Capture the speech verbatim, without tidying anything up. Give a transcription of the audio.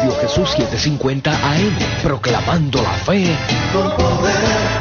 Radio Jesús setecientos cincuenta A M, proclamando la fe con poder.